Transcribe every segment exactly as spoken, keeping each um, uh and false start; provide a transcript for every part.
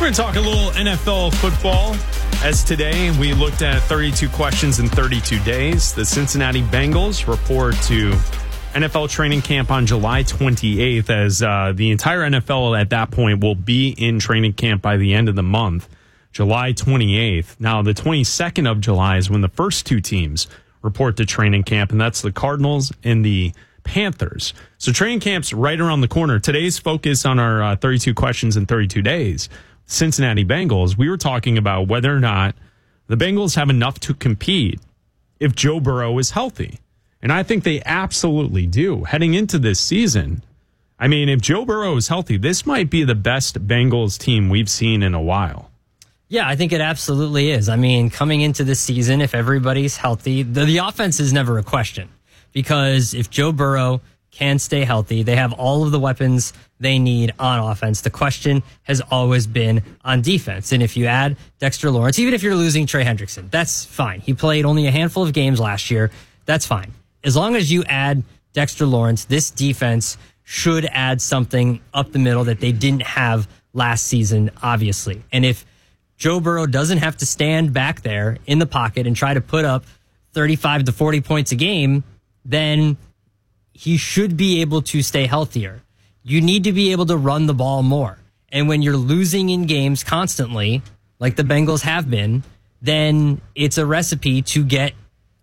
We're going to talk a little N F L football, as today we looked at thirty-two questions in thirty-two days. The Cincinnati Bengals report to N F L training camp on July twenty-eighth, as uh, the entire N F L at that point will be in training camp by the end of the month, July twenty-eighth. Now, the twenty-second of July is when the first two teams report to training camp, and that's the Cardinals and the Panthers. So training camp's right around the corner. Today's focus on our uh, thirty-two questions in thirty-two days, Cincinnati Bengals, we were talking about whether or not the Bengals have enough to compete if Joe Burrow is healthy. And I think they absolutely do. Heading into this season, I mean, if Joe Burrow is healthy, this might be the best Bengals team we've seen in a while. Yeah, I think it absolutely is. I mean, coming into this season, if everybody's healthy, the, the offense is never a question. Because if Joe Burrow can stay healthy, they have all of the weapons they need on offense. The question has always been on defense. And if you add Dexter Lawrence, even if you're losing Trey Hendrickson, that's fine. He played only a handful of games last year. That's fine. As long as you add Dexter Lawrence, this defense should add something up the middle that they didn't have last season, obviously. And if Joe Burrow doesn't have to stand back there in the pocket and try to put up thirty-five to forty points a game, then he should be able to stay healthier. You need to be able to run the ball more. And when you're losing in games constantly, like the Bengals have been, then it's a recipe to get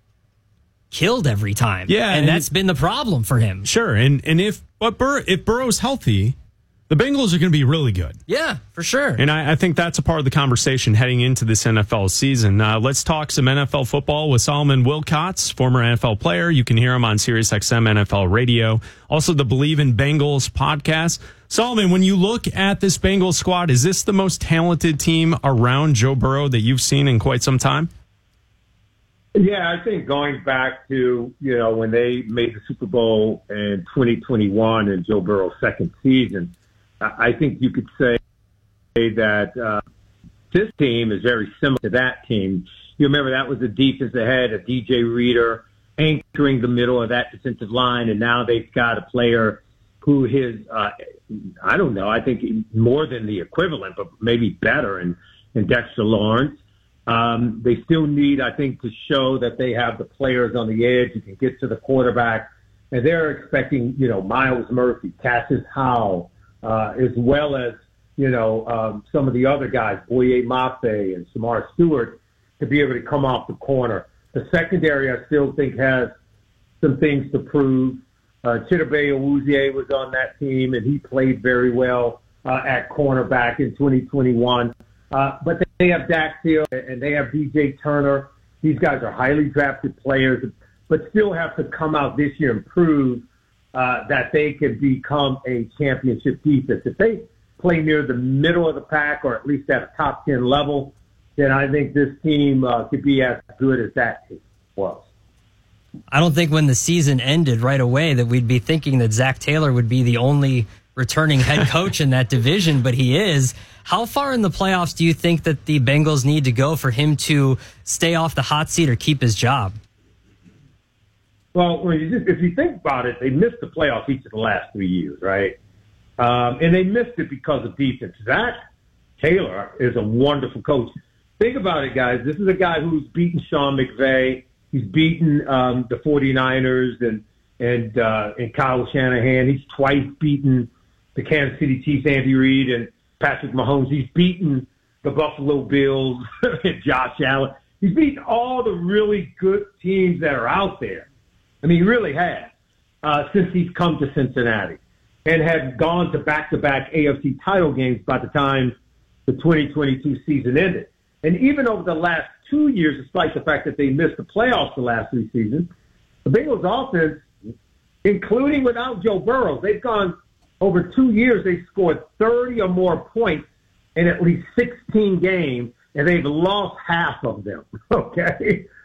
killed every time. Yeah, and, and that's been the problem for him. Sure, and and if but Bur- if Burrow's healthy, the Bengals are going to be really good. Yeah, for sure. And I, I think that's a part of the conversation heading into this N F L season. Uh, let's talk some N F L football with Solomon Wilcots, former N F L player. You can hear him on SiriusXM N F L Radio. Also, the Believe in Bengals podcast. Solomon, when you look at this Bengals squad, is this the most talented team around Joe Burrow that you've seen in quite some time? Yeah, I think going back to, you know, when they made the Super Bowl in twenty twenty-one and Joe Burrow's second season, I think you could say that uh, this team is very similar to that team. You remember that was the defense that had a D J Reader anchoring the middle of that defensive line, and now they've got a player who is, uh, I don't know, I think more than the equivalent, but maybe better in, in Dexter Lawrence. Um, they still need, I think, to show that they have the players on the edge who can get to the quarterback. And they're expecting, you know, Miles Murphy, Cassius Howell, uh, as well as, you know, um, some of the other guys, Boye Mafe and Samar Stewart, to be able to come off the corner. The secondary, I still think, has some things to prove. Uh, Chidobe Awuzie was on that team, and he played very well uh, at cornerback in twenty twenty-one. Uh, but they have Dax Hill and they have D J Turner. These guys are highly drafted players, but still have to come out this year and prove uh, that they could become a championship defense. If they play near the middle of the pack or at least at a top ten level, then I think this team uh, could be as good as that team was. I don't think when the season ended right away that we'd be thinking that Zach Taylor would be the only returning head coach in that division, but he is. How far in the playoffs do you think that the Bengals need to go for him to stay off the hot seat or keep his job? Well, when you just, if you think about it, they missed the playoffs each of the last three years, right? Um, and they missed it because of defense. Zach Taylor is a wonderful coach. Think about it, guys. This is a guy who's beaten Sean McVay. He's beaten um, the 49ers and and uh, and Kyle Shanahan. He's twice beaten the Kansas City Chiefs, Andy Reid and Patrick Mahomes. He's beaten the Buffalo Bills and Josh Allen. He's beaten all the really good teams that are out there. I mean, he really has uh, since he's come to Cincinnati and had gone to back-to-back A F C title games by the time the twenty twenty-two season ended. And even over the last two years, despite the fact that they missed the playoffs the last three seasons, the Bengals offense, including without Joe Burrow, they've gone over two years, they've scored thirty or more points in at least sixteen games, and they've lost half of them, okay?